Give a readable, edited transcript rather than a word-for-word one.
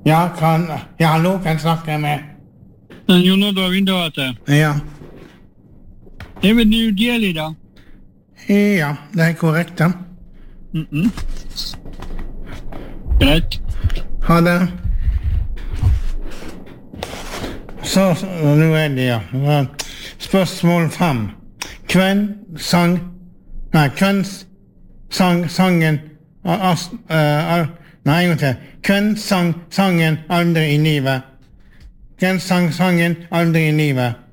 Ja, hallo, kan snakke med. Jon Oddvar Wintervater. Ja. Det er vel New Delhi, da? Ja, det er korrekt, da. Greit. Ha det. Så, nå er det, ja. Spørsmål 5. Hvem sang sangen Nei, en gang til. Hvem sang sangen Aldri i livet? Hvem sang sangen Aldri i livet?